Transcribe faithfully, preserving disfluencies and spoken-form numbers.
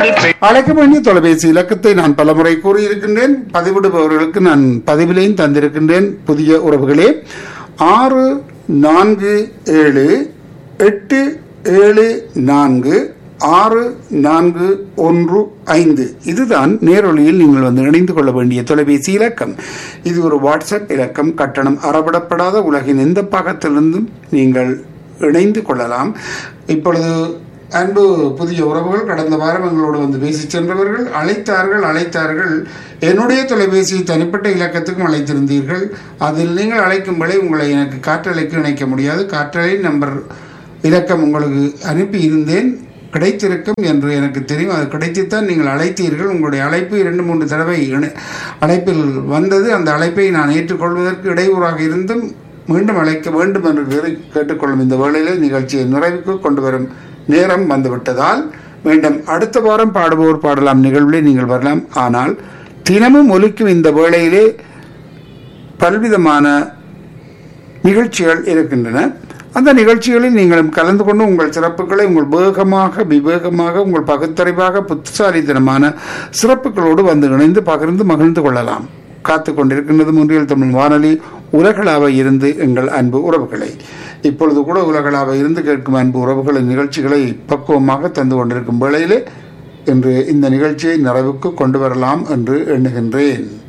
அழைக்க வேண்டிய தொலைபேசி இலக்கத்தை நான் பலமுறை கூறியிருக்கின்றேன். பதிவிடுபவர்களுக்கு நான் பதிவிலையும் தந்திருக்கின்றேன். புதிய உறவுகளே, ஆறு நான்கு ஏழு எட்டு ஏழு நான்கு ஆறு நான்கு ஒன்று ஐந்து இதுதான் நேரொலியில் நீங்கள் வந்து இணைந்து கொள்ள வேண்டிய தொலைபேசி இலக்கம். இது ஒரு வாட்ஸ்அப் இலக்கம். கட்டணம் அறவிடப்படாத உலகின் எந்த பாகத்திலிருந்தும் நீங்கள் இணைந்து கொள்ளலாம். இப்பொழுது அன்பு புதிய உறவுகள், கடந்த வாரம் எங்களோடு வந்து பேசி சென்றவர்கள் அழைத்தார்கள் அழைத்தார்கள் என்னுடைய தொலைபேசி தனிப்பட்ட இலக்கத்துக்கும் அழைத்திருந்தீர்கள். அதில் நீங்கள் அழைக்கும் வேளை உங்களை எனக்கு காற்றலைக்கு இணைக்க முடியாது. காற்றலை நம்பர் இலக்கம் உங்களுக்கு அனுப்பி இருந்தேன், கிடைத்திருக்கும் என்று எனக்கு தெரியும். அது கிடைத்துத்தான் நீங்கள் அழைத்தீர்கள். உங்களுடைய அழைப்பு இரண்டு மூன்று தடவை அழைப்பில் வந்தது. அந்த அழைப்பை நான் ஏற்றுக்கொள்வதற்கு இடையூறாக இருந்தும் மீண்டும் அழைக்க வேண்டும் என்று கேட்டுக்கொள்ளும் இந்த வேளையில் நிகழ்ச்சியை நிறைவுக்கு கொண்டு வரும் நேரம் வந்துவிட்டதால் மீண்டும் அடுத்த வாரம் பாடுபவர் பாடலாம் நிகழ்விலே நீங்கள் வரலாம். ஆனால் தினமும் ஒலிக்கும் இந்த வேளையிலே பல்விதமான நிகழ்ச்சிகள் இருக்கின்றன. அந்த நிகழ்ச்சிகளில் நீங்களும் கலந்து கொண்டு உங்கள் சிறப்புகளை உங்கள் வேகமாக விவேகமாக உங்கள் பகுத்தறிவாக புத்திசாலித்தனமான சிறப்புகளோடு வந்து இணைந்து பகிர்ந்து மகிழ்ந்து கொள்ளலாம். காத்து கொண்டிருக்கின்றது முன்றியல் தமிழ் வானொலி உலகளாக இருந்து எங்கள் அன்பு உறவுகளை. இப்பொழுது கூட உலகளாக இருந்து கேட்கும் அன்பு உறவுகளின் நிகழ்ச்சிகளை பக்குவமாக தந்து கொண்டிருக்கும் வேளையிலே இன்று இந்த நிகழ்ச்சியை நிறைவுக்கு கொண்டு வரலாம் என்று எண்ணுகின்றேன்.